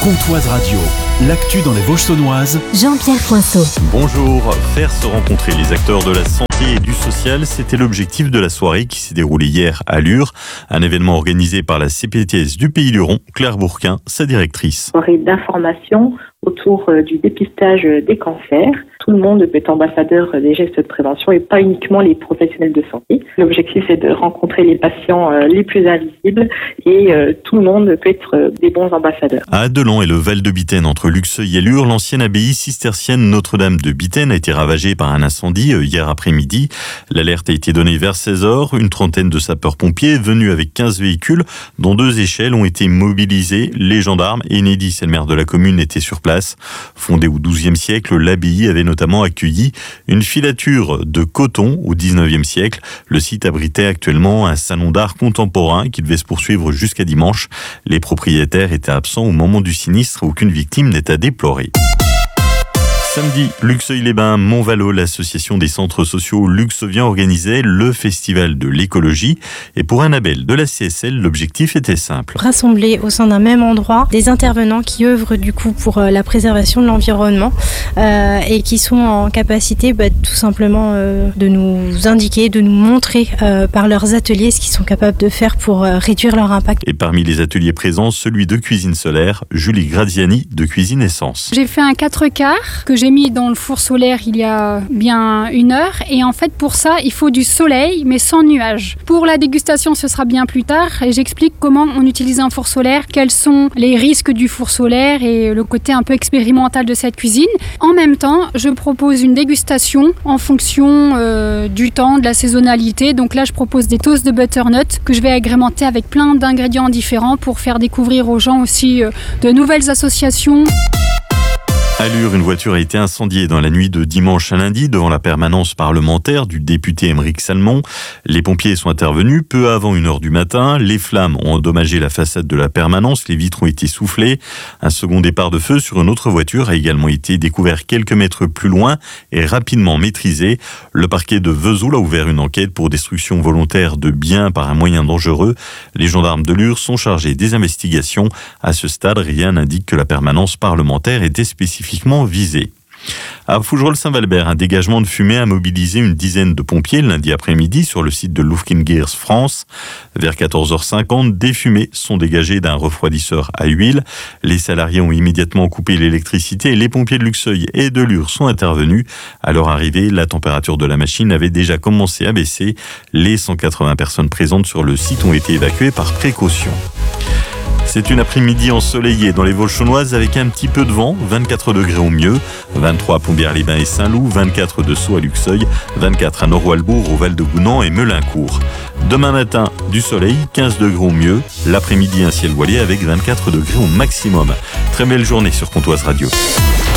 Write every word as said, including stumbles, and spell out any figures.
Comtoise Radio, l'actu dans les Vosges saunoises. Jean-Pierre Poinceau. Bonjour. Faire se rencontrer les acteurs de la santé et du social, c'était l'objectif de la soirée qui s'est déroulée hier à Lure. Un événement organisé par la C P T S du Pays Luron. Claire Bourquin, sa directrice. Soirée d'information autour du dépistage des cancers. Tout le monde peut être ambassadeur des gestes de prévention et pas uniquement les professionnels de santé. L'objectif est de rencontrer les patients les plus invisibles et tout le monde peut être des bons ambassadeurs. À Adelon et le Val de Bitaine, entre Luxeuil et Lure, l'ancienne abbaye cistercienne Notre-Dame de Bitaine a été ravagée par un incendie hier après-midi. L'alerte a été donnée vers seize heures. Une trentaine de sapeurs-pompiers venus avec quinze véhicules, dont deux échelles, ont été mobilisés. Les gendarmes et Enedis, c'est le maire de la commune, étaient sur place. Fondée au douzième siècle, l'abbaye avait notamment accueilli une filature de coton au dix-neuvième siècle. Le site abritait actuellement un salon d'art contemporain qui devait se poursuivre jusqu'à dimanche. Les propriétaires étaient absents au moment du sinistre. Aucune victime n'est à déplorer. Samedi, Luxeuil-les-Bains, Montvalo, l'association des centres sociaux luxevien organisait le festival de l'écologie. Et pour un label de la C S L, l'objectif était simple. Rassembler au sein d'un même endroit des intervenants qui œuvrent du coup pour la préservation de l'environnement euh, et qui sont en capacité bah, tout simplement euh, de nous indiquer, de nous montrer euh, par leurs ateliers ce qu'ils sont capables de faire pour euh, réduire leur impact. Et parmi les ateliers présents, celui de cuisine solaire, Julie Graziani de Cuisine Essence. J'ai fait un quatre quarts que j'ai mis dans le four solaire il y a bien une heure et en fait pour ça il faut du soleil mais sans nuages. Pour la dégustation ce sera bien plus tard et j'explique comment on utilise un four solaire, quels sont les risques du four solaire et le côté un peu expérimental de cette cuisine. En même temps je propose une dégustation en fonction euh, du temps, de la saisonnalité. Donc là je propose des toasts de butternut que je vais agrémenter avec plein d'ingrédients différents pour faire découvrir aux gens aussi euh, de nouvelles associations. À Lure, une voiture a été incendiée dans la nuit de dimanche à lundi devant la permanence parlementaire du député Émeric Salmon. Les pompiers sont intervenus peu avant une heure du matin. Les flammes ont endommagé la façade de la permanence. Les vitres ont été soufflées. Un second départ de feu sur une autre voiture a également été découvert quelques mètres plus loin et rapidement maîtrisé. Le parquet de Vesoul a ouvert une enquête pour destruction volontaire de biens par un moyen dangereux. Les gendarmes de Lure sont chargés des investigations. À ce stade, rien n'indique que la permanence parlementaire était spécifiquement visée. À Fougerolles-Saint-Valbert, un dégagement de fumée a mobilisé une dizaine de pompiers lundi après-midi sur le site de Lufkingears France. Vers quatorze heures cinquante, des fumées sont dégagées d'un refroidisseur à huile. Les salariés ont immédiatement coupé l'électricité et les pompiers de Luxeuil et de Lure sont intervenus. À leur arrivée, la température de la machine avait déjà commencé à baisser. Les cent quatre-vingts personnes présentes sur le site ont été évacuées par précaution. C'est une après-midi ensoleillée dans les Vosges saunoises avec un petit peu de vent, vingt-quatre degrés au mieux, vingt-trois à Plombières-les-Bains et Saint-Loup, vingt-quatre de Sceaux à Luxeuil, vingt-quatre à Nord-Walbourg, au Val-de-Gounan et Melincourt. Demain matin, du soleil, quinze degrés au mieux, l'après-midi un ciel voilé avec vingt-quatre degrés au maximum. Très belle journée sur Comtoise Radio.